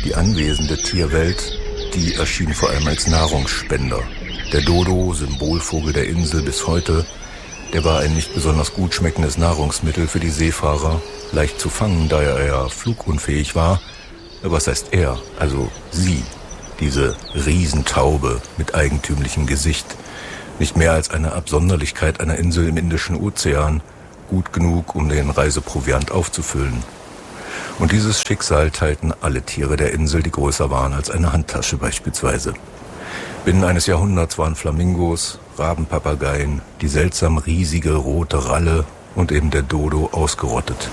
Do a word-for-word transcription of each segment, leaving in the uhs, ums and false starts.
Die anwesende Tierwelt, die erschien vor allem als Nahrungsspender. Der Dodo, Symbolvogel der Insel bis heute, der war ein nicht besonders gut schmeckendes Nahrungsmittel für die Seefahrer, leicht zu fangen, da er ja flugunfähig war. Was heißt er? Also sie, diese Riesentaube mit eigentümlichem Gesicht. Nicht mehr als eine Absonderlichkeit einer Insel im Indischen Ozean, gut genug, um den Reiseproviant aufzufüllen. Und dieses Schicksal teilten alle Tiere der Insel, die größer waren als eine Handtasche beispielsweise. Binnen eines Jahrhunderts waren Flamingos, Rabenpapageien, die seltsam riesige rote Ralle und eben der Dodo ausgerottet.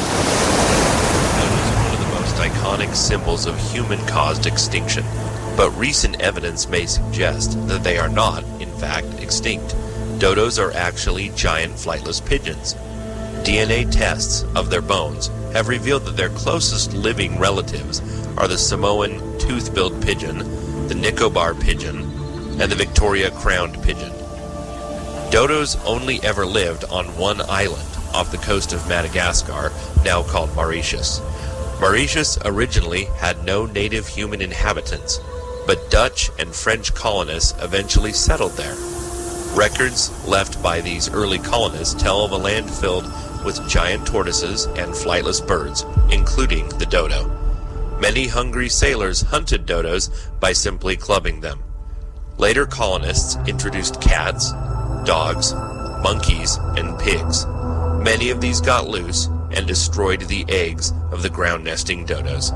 One of the most iconic symbols of human-caused extinction, but recent evidence may suggest that they are not, in fact, extinct. Dodos are actually giant flightless pigeons. D N A tests of their bones have revealed that their closest living relatives are the Samoan tooth-billed pigeon, the Nicobar pigeon, and the Victoria crowned pigeon. Dodos only ever lived on one island off the coast of Madagascar, now called Mauritius. Mauritius originally had no native human inhabitants, but Dutch and French colonists eventually settled there. Records left by these early colonists tell of a land filled with giant tortoises and flightless birds, including the dodo. Many hungry sailors hunted dodos by simply clubbing them. Later colonists introduced cats, dogs, monkeys, and pigs. Many of these got loose and destroyed the eggs of the ground-nesting dodos.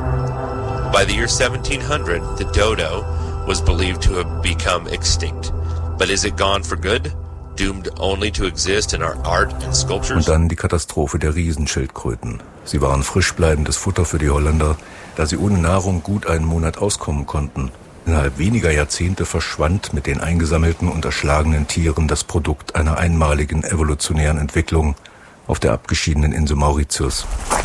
By the year seventeen hundred, the dodo was believed to have become extinct. But is it gone for good? Doomed only to exist in our art and sculptures? Und dann die Katastrophe der Riesenschildkröten. Sie waren frisch bleibendes Futter für die Holländer, da sie ohne Nahrung gut einen Monat auskommen konnten. Innerhalb weniger Jahrzehnte verschwand mit den eingesammelten und erschlagenen Tieren das Produkt einer einmaligen evolutionären Entwicklung auf der abgeschiedenen Insel Mauritius.